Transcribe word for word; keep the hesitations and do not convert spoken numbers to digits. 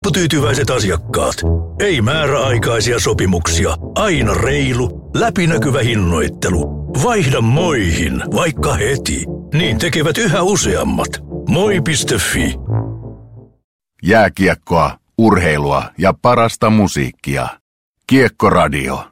lopputyytyväiset asiakkaat. Ei määräaikaisia sopimuksia, aina reilu, läpinäkyvä hinnoittelu. Vaihda Moihin, vaikka heti. Niin tekevät yhä useammat. moi piste fi. Jääkiekkoa, urheilua ja parasta musiikkia. Kiekkoradio.